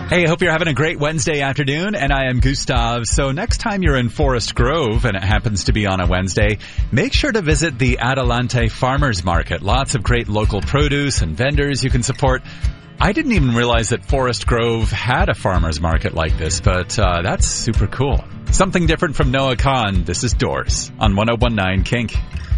Hey, I hope you're having a great Wednesday afternoon, and I am Gustav. So next time you're in Forest Grove, and it happens to be on a Wednesday, make sure to visit the Adelante Farmers Market. Lots of great local produce and vendors you can support. I didn't even realize that Forest Grove had a farmers market like this, but that's super cool. Something different from Noah Kahn. This is Doors on 101.9 Kink.